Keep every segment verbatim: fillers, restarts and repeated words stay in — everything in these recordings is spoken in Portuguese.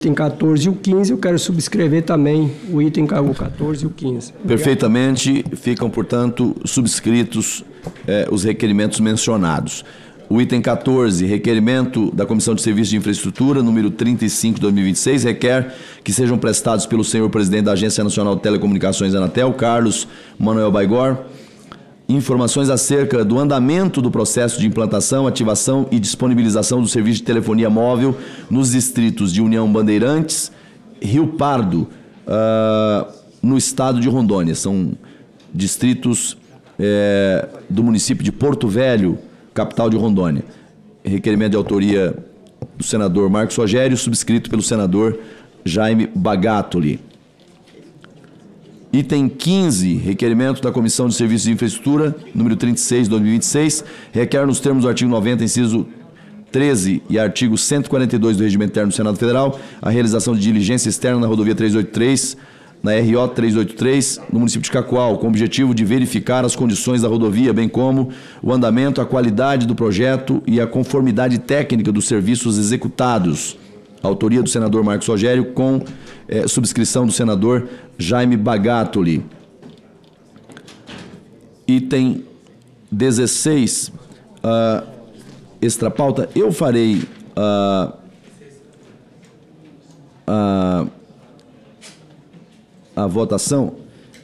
item quatorze e o quinze, eu quero subscrever também o item quatorze e o quinze. Obrigado. Perfeitamente, ficam, portanto, subscritos eh, os requerimentos mencionados. O item quatorze, requerimento da Comissão de Serviços de Infraestrutura, número trinta e cinco de dois mil e vinte e seis, requer que sejam prestados pelo senhor presidente da Agência Nacional de Telecomunicações, Anatel, Carlos Manuel Baigor, informações acerca do andamento do processo de implantação, ativação e disponibilização do serviço de telefonia móvel nos distritos de União Bandeirantes, Rio Pardo, uh, no estado de Rondônia. São distritos eh, do município de Porto Velho, capital de Rondônia. Requerimento de autoria do senador Marcos Rogério, subscrito pelo senador Jaime Bagatoli. Item quinze, requerimento da Comissão de Serviços de Infraestrutura, número trinta e seis de dois mil e vinte e seis, requer nos termos do artigo noventa, inciso treze e artigo cento e quarenta e dois do Regimento Interno do Senado Federal, a realização de diligência externa na rodovia trezentos e oitenta e três, na R O trezentos e oitenta e três, no município de Cacoal, com o objetivo de verificar as condições da rodovia, bem como o andamento, a qualidade do projeto e a conformidade técnica dos serviços executados. Autoria do senador Marcos Rogério, com eh, subscrição do senador Jaime Bagatoli. Item dezesseis, uh, extra pauta. Eu farei uh, uh, a votação.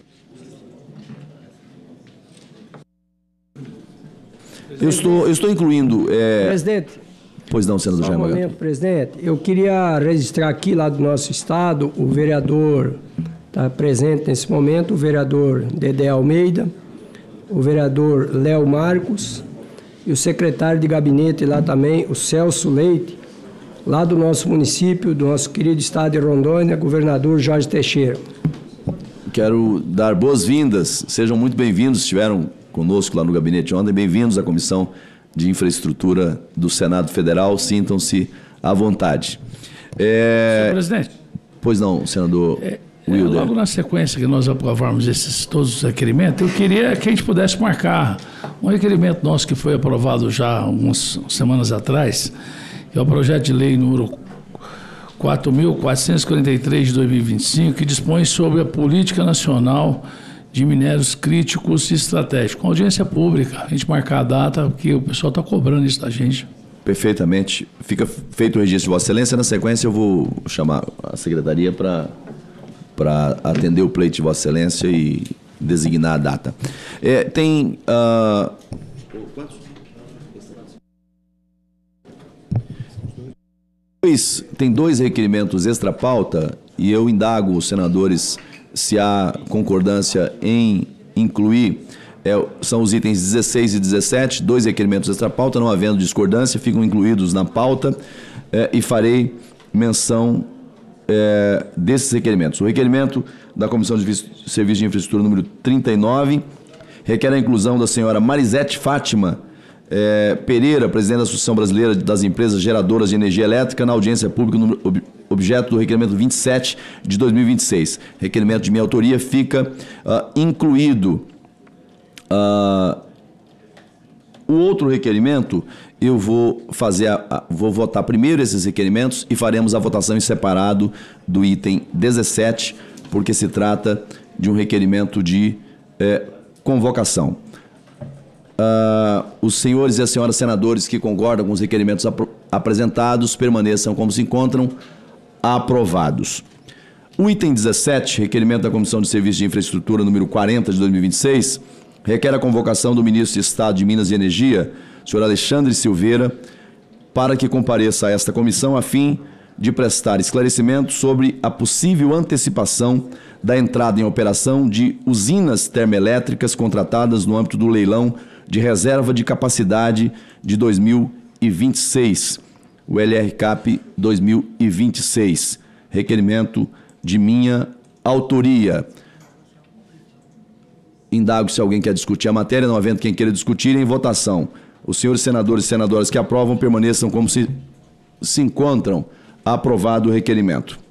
Eu estou, eu estou incluindo... É... Presidente. Pois não, senador Só um Jaime momento, Bagatoli. presidente. Eu queria registrar aqui, lá do nosso estado, o vereador, está presente nesse momento, o vereador Dedé Almeida, o vereador Léo Marcos e o secretário de gabinete lá também, o Celso Leite, lá do nosso município, do nosso querido estado de Rondônia, governador Jorge Teixeira. Quero dar boas-vindas, sejam muito bem-vindos, estiveram conosco lá no gabinete ontem, bem-vindos à Comissão de Infraestrutura do Senado Federal, sintam-se à vontade. É... Senhor presidente. Pois não, senador é, Wilder. É, logo na sequência que nós aprovarmos esses, todos os requerimentos, eu queria que a gente pudesse marcar um requerimento nosso que foi aprovado já algumas semanas atrás, que é o projeto de lei número quatro mil quatrocentos e quarenta e três de dois mil e vinte e cinco, que dispõe sobre a política nacional de minérios críticos e estratégicos. Com audiência pública, a gente marcar a data, porque o pessoal está cobrando isso da gente. Perfeitamente. Fica feito o registro de Vossa Excelência. Na sequência, eu vou chamar a secretaria para para atender o pleito de Vossa Excelência e designar a data. É, tem... Uh... Dois, tem dois requerimentos extra-pauta e eu indago os senadores se há concordância em incluir, é, são os itens dezesseis e dezessete, dois requerimentos extra-pauta, não havendo discordância, ficam incluídos na pauta, é, e farei menção é, desses requerimentos. O requerimento da Comissão de Serviços de Infraestrutura número trinta e nove requer a inclusão da senhora Marisete Fátima é, Pereira, presidente da Associação Brasileira das Empresas Geradoras de Energia Elétrica, na audiência pública número objeto do requerimento vinte e sete de dois mil e vinte e seis. Requerimento de minha autoria fica uh, incluído. Uh, o outro requerimento, eu vou fazer, a, a, vou votar primeiro esses requerimentos e faremos a votação em separado do item dezessete, porque se trata de um requerimento de eh, convocação. Uh, os senhores e as senhoras senadores que concordam com os requerimentos ap apresentados permaneçam como se encontram. Aprovados. O item dezessete, requerimento da Comissão de Serviços de Infraestrutura número quarenta de dois mil e vinte e seis, requer a convocação do ministro de Estado de Minas e Energia, senhor Alexandre Silveira, para que compareça a esta comissão a fim de prestar esclarecimento sobre a possível antecipação da entrada em operação de usinas termoelétricas contratadas no âmbito do leilão de reserva de capacidade de dois mil e vinte e seis. O L R CAP dois mil e vinte e seis, requerimento de minha autoria. Indago se alguém quer discutir a matéria, não havendo quem queira discutir, em votação. Os senhores senadores e senadoras que aprovam permaneçam como se, se encontram. Aprovado o requerimento.